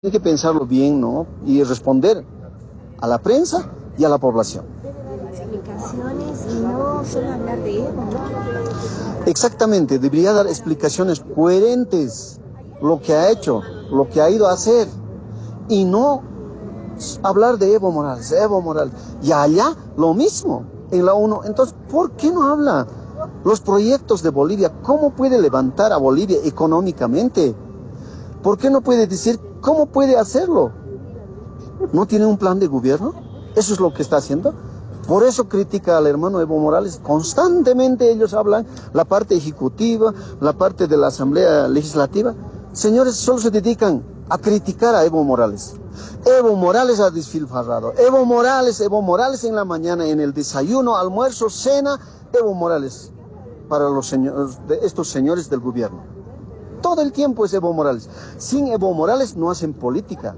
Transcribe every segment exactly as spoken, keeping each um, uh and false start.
Tiene que pensarlo bien, ¿no? Y responder a la prensa y a la población. Explicaciones y no solo hablar de Evo, ¿no? Exactamente, debería dar explicaciones coherentes, lo que ha hecho, lo que ha ido a hacer, y no hablar de Evo Morales, Evo Morales, y allá lo mismo, en la ONU. Entonces, ¿por qué no habla? Los proyectos de Bolivia, ¿cómo puede levantar a Bolivia económicamente? ¿Por qué no puede decir cómo puede hacerlo? ¿No tiene un plan de gobierno? Eso es lo que está haciendo. Por eso critica al hermano Evo Morales. Constantemente ellos hablan, la parte ejecutiva, la parte de la Asamblea Legislativa. Señores, solo se dedican a criticar a Evo Morales. Evo Morales ha desfilfarrado. Evo Morales, Evo Morales en la mañana, en el desayuno, almuerzo, cena, Evo Morales para los señores, de estos señores del gobierno. Todo el tiempo es Evo Morales. Sin Evo Morales no hacen política.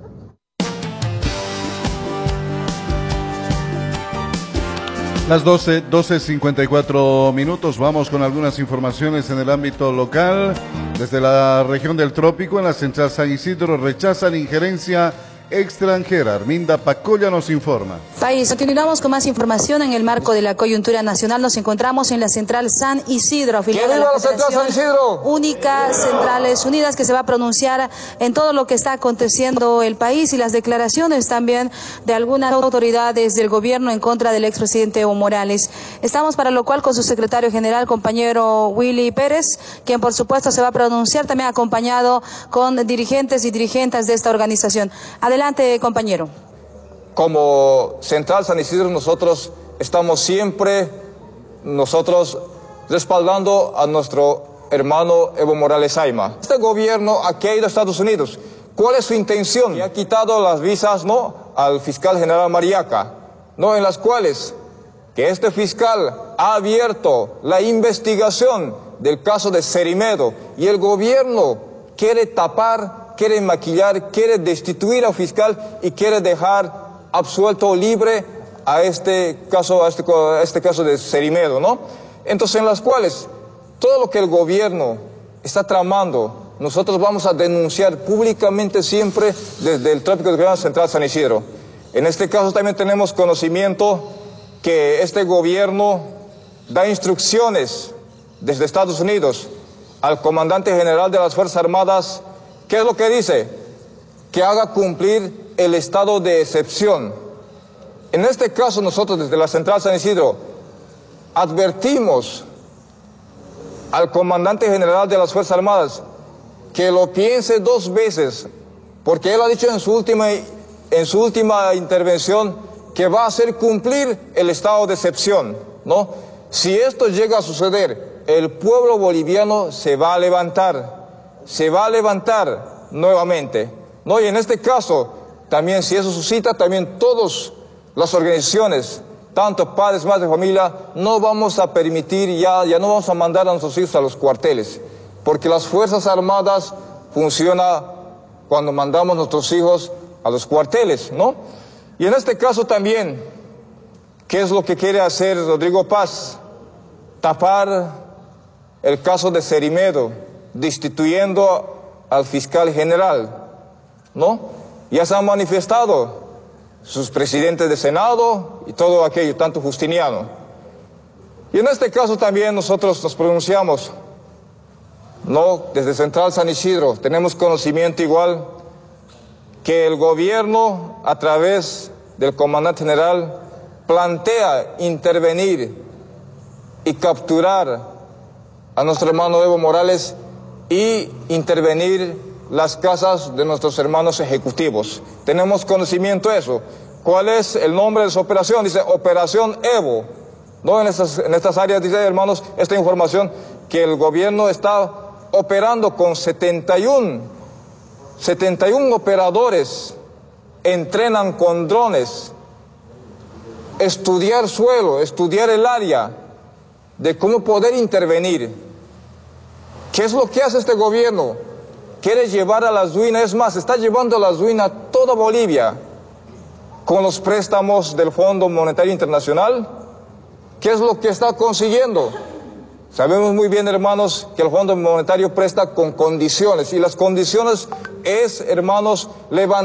Las doce, doce cincuenta y cuatro minutos, vamos con algunas informaciones en el ámbito local. Desde la región del Trópico, en la central San Isidro, rechazan injerencia extranjera. Arminda Pacolla nos informa. País, continuamos con más información en el marco de la coyuntura nacional. Nos encontramos en la central San Isidro, afiliada a la central San Isidro! Única Centrales Unidas, que se va a pronunciar en todo lo que está aconteciendo el país y las declaraciones también de algunas autoridades del gobierno en contra del expresidente Evo Morales. Estamos para lo cual con su secretario general, compañero Willy Pérez, quien por supuesto se va a pronunciar, también acompañado con dirigentes y dirigentes de esta organización. Adelante, compañero. Como Central San Isidro, nosotros estamos siempre, nosotros respaldando a nuestro hermano Evo Morales Ayma. Este gobierno aquí ha ido a Estados Unidos. ¿Cuál es su intención? Y ha quitado las visas, ¿no?, al fiscal general Mariaca, ¿no?, en las cuales que este fiscal ha abierto la investigación del caso de Cerimedo, y el gobierno quiere tapar, quiere maquillar, quiere destituir al fiscal y quiere dejar absuelto o libre a este caso, a este, a este caso de Cerimedo, ¿no? Entonces, en las cuales todo lo que el gobierno está tramando, nosotros vamos a denunciar públicamente siempre desde el Trópico de Gran Central San Isidro. En este caso también tenemos conocimiento que este gobierno da instrucciones desde Estados Unidos al comandante general de las Fuerzas Armadas. ¿Qué es lo que dice? Que haga cumplir el estado de excepción. En este caso, nosotros desde la Central San Isidro advertimos al comandante general de las Fuerzas Armadas que lo piense dos veces, porque él ha dicho en su última, en su última intervención que va a hacer cumplir el estado de excepción, ¿no? Si esto llega a suceder, el pueblo boliviano se va a levantar, se va a levantar nuevamente, ¿no? Y en este caso, también si eso suscita, también todas las organizaciones, tanto padres, madres de familia, no vamos a permitir, ya, ya no vamos a mandar a nuestros hijos a los cuarteles, porque las Fuerzas Armadas funcionan cuando mandamos a nuestros hijos a los cuarteles, ¿no? Y en este caso también, ¿qué es lo que quiere hacer Rodrigo Paz? Tapar el caso de Cerimedo, destituyendo al fiscal general, ¿no? Ya se han manifestado sus presidentes de Senado y todo aquello, tanto Justiniano. Y en este caso también nosotros nos pronunciamos, ¿no? Desde Central San Isidro tenemos conocimiento igual que el gobierno, a través del comandante general, plantea intervenir y capturar a nuestro hermano Evo Morales y intervenir las casas de nuestros hermanos ejecutivos. Tenemos conocimiento de eso. ¿Cuál es el nombre de esa operación? Dice Operación Evo. No, en estas, en estas áreas, dice, hermanos, esta información que el gobierno está operando con setenta y uno operadores, entrenan con drones, estudiar suelo, estudiar el área de cómo poder intervenir. ¿Qué es lo que hace este gobierno? Quiere llevar a las ruinas, es más, está llevando a las ruinas toda Bolivia con los préstamos del Fondo Monetario Internacional. ¿Qué es lo que está consiguiendo? Sabemos muy bien, hermanos, que el Fondo Monetario presta con condiciones, y las condiciones es, hermanos, levantar